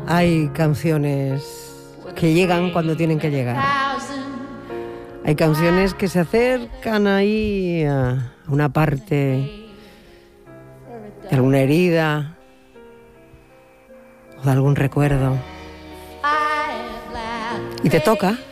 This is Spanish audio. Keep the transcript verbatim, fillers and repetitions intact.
Hay canciones que llegan cuando tienen que llegar. Hay canciones que se acercan ahí a una parte de alguna herida o de algún recuerdo. Y te toca.